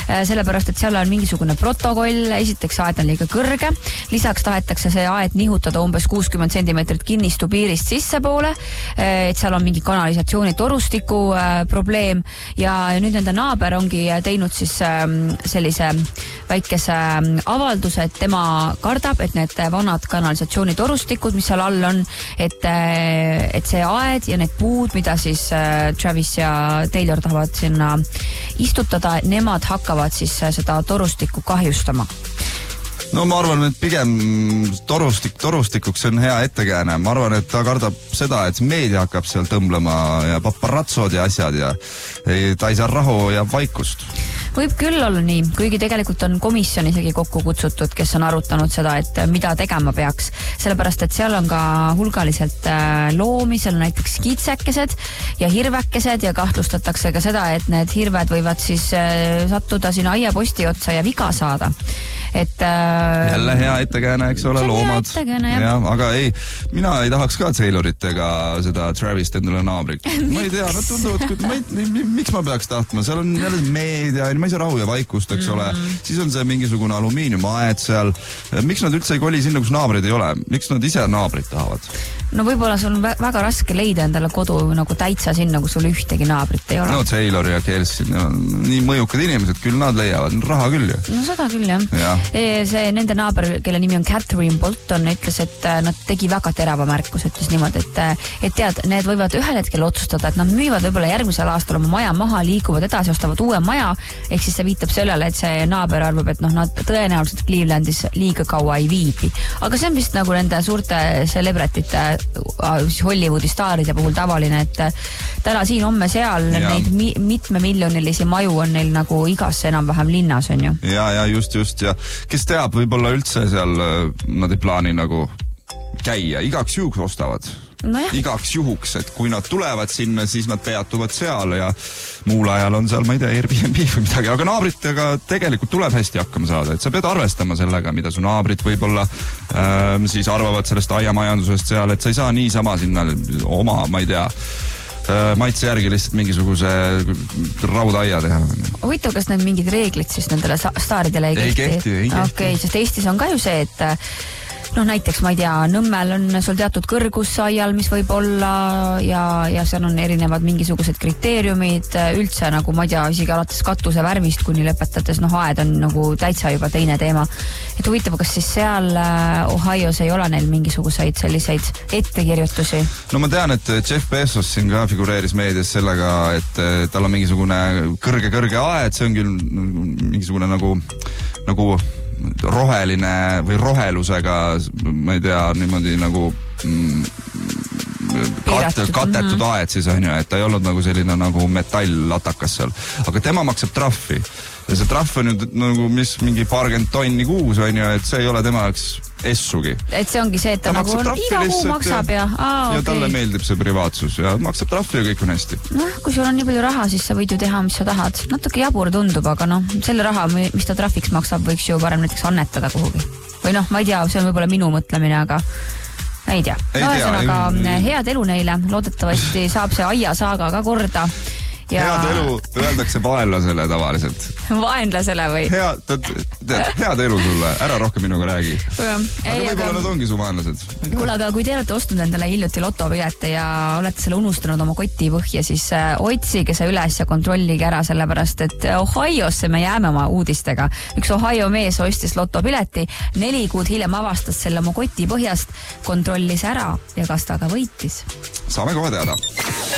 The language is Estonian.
sellepärast, et seal on mingisugune protokoll, esiteks aed on liiga kõrge, lisaks tahetakse see aed nihutada umbes 60 centimeetrit kinnistu piirist sissepoole, et seal on mingi kanalisatsiooni torustiku probleem ja nüüd nende naaber ongi teinud siis sellise väikese avalduse, et tema kardab, et need vanad kanalisatsiooni torustikud, mis seal all on, et see aed ja need puud, mida siis Travis ja Taylor tahavad sinna istutada, nemad hakkavad siis seda torustikku kahjustama. No ma arvan, et pigem torustikuks on hea ettekääne. Ma arvan, et ta kardab seda, et meedia hakkab seal tõmblema ja paparatsod ja asjad ja ta ei saa rahu ja vaikust. Võib küll olla nii, kuigi tegelikult on komisjon isegi kokku kutsutud, kes on arutanud seda, et mida tegema peaks. Sellepärast, et seal on ka hulgaliselt loomi, seal on näiteks kitsekesed ja hirvekesed ja kahtlustatakse ka seda, et need hirved võivad siis sattuda sinna aiaposti otsa ja viga saada. Jälle hea ettekääne, eks ole, loomad. Ja, aga ei, mina ei tahaks ka Taylorit ega seda Travist endale naabrit. Ma ei tea, nad tunduvad, miks ma peaks tahtma, seal on jälle meedia, ma ei saa rahu ja vaikust, eks ole. Siis on see mingisugune alumiiniumaed seal. Miks nad üldse ei koli sinna, kus naabrid ei ole? Miks nad ise naabrit tahavad? No võib-olla sul on väga raske leida endale kodu nagu täitsa sinna, kus sul ühtegi naabrit ei ole. No Taylor ja Kelsey, nii mõjukad inimesed, küll nad leiavad, raha küll ju. No seda küll, jah. See nende naaber, kelle nimi on Catherine Bolton, ütles, et nad tegi väga terava märkus, ütles niimoodi, et tead, need võivad ühel hetkel otsustada, et nad müüvad võib-olla järgmisel aastal oma maja maha, liiguvad edasi, ostavad uue maja, ehk siis see viitab sellele, et see naaber arvab, et nad tõenäoliselt Clevelandis liiga kaua ei viibi. Aga see on vist nagu nende suurte celebritite Hollywoodi staaride puhul tavaline, et täna siin, homme seal neid mitmemiljonilisi maju on neil nagu igas enam-vähem linnas, on ju. Ja just, ja kes teab, võib-olla üldse seal nad ei plaani nagu käia, igaks juhuks ostavad. Igaks juhuks, et kui nad tulevad sinna, siis nad peatuvad seal ja muul ajal on seal, ma ei tea, Airbnb või midagi, aga naabritega tegelikult tuleb hästi hakkama saada, et sa pead arvestama sellega, mida su naabrid võib-olla siis arvavad sellest aiamajandusest seal, et sa ei saa niisama sinna oma, ma ei tea, maitse järgi lihtsalt mingisuguse raudaia teha. Huvitav, kas need mingid reeglid siis nendele staaridele ei kehti? Ei kehti. Okei, sest Eestis on ka ju see, et näiteks, ma ei tea, Nõmmel on sul teatud kõrgus aial, mis võib olla ja seal on erinevad mingisugused kriteeriumid, üldse nagu, ma ei tea, isegi alates katuse värvist kuni lõpetades, aed on nagu täitsa juba teine teema. Et huvitav, kas siis seal Ohios ei ole neil mingisuguseid selliseid ettekirjutusi? No ma tean, et Jeff Bezos siin ka figureeris meedias sellega, et tal on mingisugune kõrge aed, see on küll mingisugune nagu roheline või rohelusega, ma ei tea, niimoodi nagu katetud aed siis on ju, et ta ei olnud nagu selline nagu metall-latakas seal, aga tema maksab trahvi ja see trahv on nüüd nagu mingi paarkümmend tonni kuus on ju, et see ei ole tema jaoks essugi. Et see ongi see, et ta nagu iga kuu maksab ja talle meeldib see privaatsus ja maksab trahvi ja kõik on hästi. Kui sul on nii palju raha, siis sa võid ju teha, mis sa tahad. Natuke jabur tundub, aga selle raha, mis ta trahviks maksab, võiks ju parem näiteks annetada kuhugi. Või ma ei tea, see on võib-olla minu mõtlemine, aga ei tea. Aga head elu neile, loodetavasti saab see aiasaaga ka korda. Head elu öeldakse vaenlasele tavaliselt. Vaenlasele või? Head elu sulle, ära rohkem minuga räägi. Aga võib-olla nad ongi su vaenlased. Kuule, aga kui te olete ostnud endale hiljuti lotopilete ja olete selle unustanud oma koti põhja, siis otsige see üles ja kontrollige ära, sellepärast et Ohiosse me jääme oma uudistega. Üks Ohio mees ostis lotopileti, 4 kuud hiljem avastas selle oma koti põhjast, kontrollis ära ja kas ta ka võitis. Saame kohe teada.